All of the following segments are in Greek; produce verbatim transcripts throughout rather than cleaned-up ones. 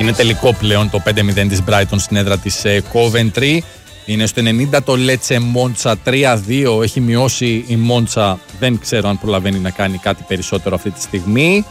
Είναι τελικό πλέον το πέντε μηδέν της Brighton στην έδρα της Coventry. Είναι στο ενενήντα το Lecce Monza τρία δύο. Έχει μειώσει η Monza. Δεν ξέρω αν προλαβαίνει να κάνει κάτι περισσότερο αυτή τη στιγμή.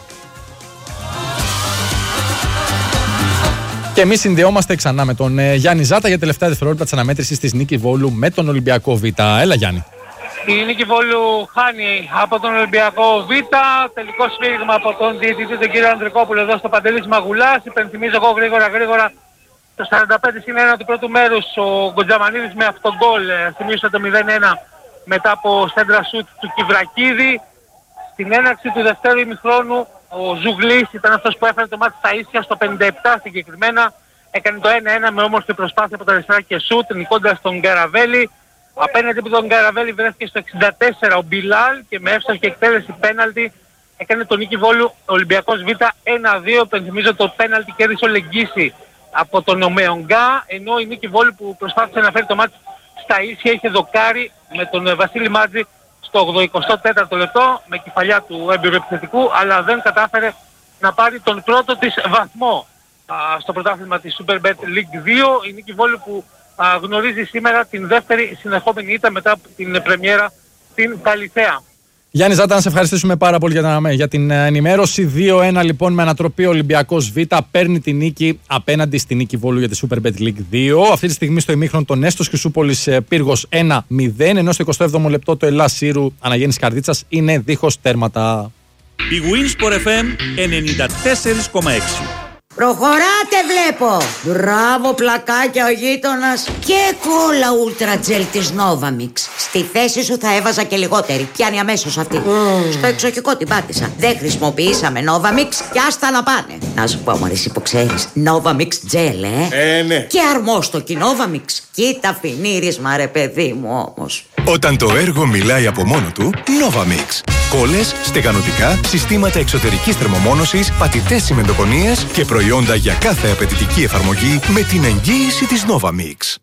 Και εμείς συνδεόμαστε ξανά με τον ε, Γιάννη Ζάτα για τελευταία δευτερόλεπτα της αναμέτρησης της Νίκη Βόλου με τον Ολυμπιακό Β. Έλα Γιάννη. Η Νίκη Βόλου χάνει από τον Ολυμπιακό Β. Τελικό σφύριγμα από τον διαιτητή τον κύριο Ανδρικόπουλο εδώ στο Παντελής Μαγουλάς. Υπενθυμίζω εγώ γρήγορα γρήγορα το σαράντα πέντε συν ένα του πρώτου μέρους ο Γκοντζαμανίδης με αυτόν γκολ. Θυμίζω το μηδέν ένα μετά από σέντρα σουτ του Κιβρακίδη. Στην έναρξη του δευτέρου ημιχρόνου ο Ζουγλής ήταν αυτός που έφερε το μάτι στα ίσια στο πενήντα επτά συγκεκριμένα. Έκανε το ένα ένα με όμορφη προσπάθεια από τα αριστερά και σουτ, νικώντας τον Γκαραβέλη. Απέναντι από τον Γκαραβέλη βρέθηκε στο εξήντα τέσσερα ο Μπιλάλ και με εύστοχη εκτέλεση πέναλτι έκανε τον Νίκη Βόλου Ολυμπιακός Β ένα δύο. Πενθυμίζω το πέναλτι κέρδισε ο Λεγγίση από τον Ομεονγκά, ενώ η Νίκη Βόλου που προσπάθησε να φέρει το μάτι στα ίσια είχε δοκάρει με τον Βασίλη Μάτζη στο ογδοηκοστό τέταρτο λεπτό με κεφαλιά του έμπειρου επιθετικού, αλλά δεν κατάφερε να πάρει τον πρώτο της βαθμό α, στο πρωτάθλημα της Superbet League δύο. Η Νίκη Βόλου που α, γνωρίζει σήμερα την δεύτερη συνεχόμενη ήττα μετά από την πρεμιέρα στην Καλιθέα. Γιάννη Ζάτα, να σε ευχαριστήσουμε πάρα πολύ για την, για την ενημέρωση. δύο ένα λοιπόν με ανατροπή Ολυμπιακός Β παίρνει τη νίκη απέναντι στη Νίκη Βόλου για τη Superbet League δύο. Αυτή τη στιγμή στο ημίχρονο τον Νέστος Χρυσούπολης Πύργος ένα μηδέν, ενώ στο εικοστό έβδομο λεπτό το Ελλάς Σύρου Αναγέννης Καρδίτσας είναι δίχως τέρματα. Η Winsport εφ εμ ενενήντα τέσσερα κόμμα έξι. Προχωράτε βλέπω. Μπράβο πλακάκια ο γείτονας. Και κόλλα ούλτρα τζελ της Novamix. Στη θέση σου θα έβαζα και λιγότερη. Πιάνει αμέσως αυτή. mm. Στο εξοχικό την πάτησα. Δεν χρησιμοποιήσαμε Novamix και άστα να πάνε. Να σου πω μωρή που ξέρεις, Novamix τζελ ε. Ε ναι. Και αρμόστοκι Novamix. Κοίτα φινίρισμα ρε παιδί μου όμως. Όταν το έργο μιλάει από μόνο του, Novamix. Κόλλες, στεγανοτικά, συστήματα εξωτερικής θερμομόνωσης, πατητές τσιμεντοκονίες και προϊόντα για κάθε απαιτητική εφαρμογή με την εγγύηση της Novamix.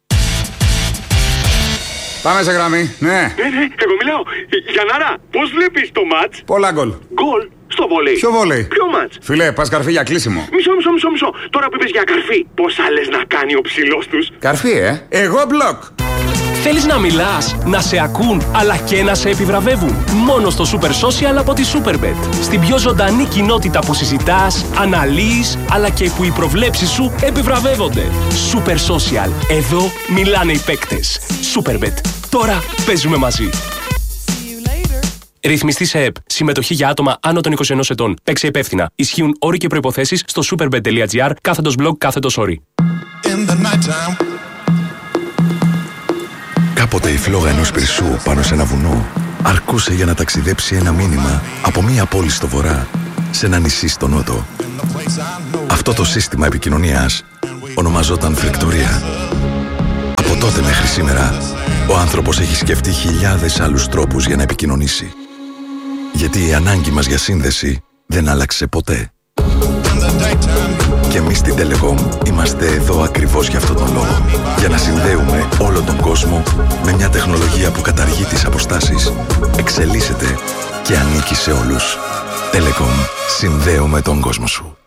Πάμε σε γραμμή, ναι. Ναι, ναι, εγώ μιλάω. Γιαννάρα, πώς βλέπεις το μάτς? Πολλά γκολ. Γκολ στο βόλεϊ. Ποιο βόλεϊ? Ποιο μάτς? Φίλε, πας καρφί για κλείσιμο. Μισό, μισό, μισό, μισό. Τώρα που είπες για καρφί, πόσα λες να κάνει ο ψηλός τους? Καρφί, ε. Εγώ μπλοκ. Θέλεις να μιλάς, να σε ακούν, αλλά και να σε επιβραβεύουν. Μόνο στο Super Social από τη Superbet. Στην πιο ζωντανή κοινότητα που συζητάς, αναλύεις, αλλά και που οι προβλέψεις σου επιβραβεύονται. Super Social. Εδώ μιλάνε οι παίκτες. Superbet. Τώρα παίζουμε μαζί. Ρυθμιστή σε ΕΠ. Συμμετοχή για άτομα άνω των είκοσι ενός ετών. Παίξε υπεύθυνα. Ισχύουν όροι και προϋποθέσεις στο superbet.gr κάθετος blog κάθετος όροι. Κάποτε η φλόγα ενός πυρσού πάνω σε ένα βουνό αρκούσε για να ταξιδέψει ένα μήνυμα από μία πόλη στο βορρά σε ένα νησί στο νότο. Αυτό το σύστημα επικοινωνίας ονομαζόταν φρεκτορία. Από τότε μέχρι σήμερα, ο άνθρωπος έχει σκεφτεί χιλιάδες άλλους τρόπους για να επικοινωνήσει. Γιατί η ανάγκη μας για σύνδεση δεν άλλαξε ποτέ. Και εμείς στην Telecom είμαστε εδώ ακριβώς για αυτόν τον λόγο. Για να συνδέουμε όλο τον κόσμο με μια τεχνολογία που καταργεί τις αποστάσεις, εξελίσσεται και ανήκει σε όλους. Telecom. Συνδέουμε τον κόσμο σου.